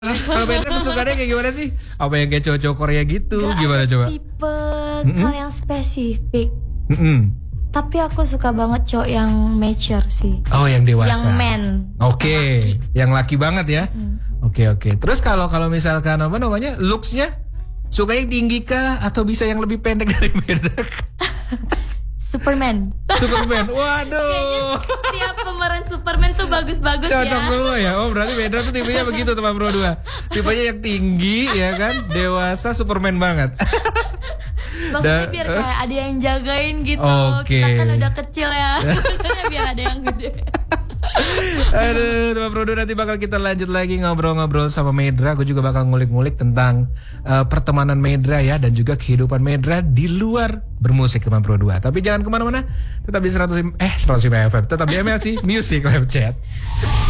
Kalau Medra tuh sukanya kayak gimana sih? Apa yang kayak cowok-cowok Korea gitu? Gak Gimana ada coba? tipe kalau yang spesifik. Tapi aku suka banget cowok yang mature sih. Oh, yang dewasa. Yang man. Oke, yang laki banget ya. Oke. Terus kalau misalkan apa namanya, looks-nya sukanya tinggi kah atau bisa yang lebih pendek dari Medra? Superman. Waduh. Tiap pemeran Superman tuh bagus-bagus ya. Cocok semua ya. Oh, berarti Medra tuh tipenya begitu teman Pro 2. Tipenya yang tinggi ya kan, dewasa, Superman banget. Maksudnya biar kayak ada yang jagain gitu. Oke. Kita kan udah kecil ya. Biar ada yang gede. Aduh, teman Pro 2, nanti bakal kita lanjut lagi ngobrol-ngobrol sama Medra. Gue juga bakal ngulik-ngulik tentang pertemanan Medra ya, dan juga kehidupan Medra di luar bermusik teman Pro 2. Tapi jangan kemana-mana, tetap di 105 FM, tetap di MLC Music Live Chat.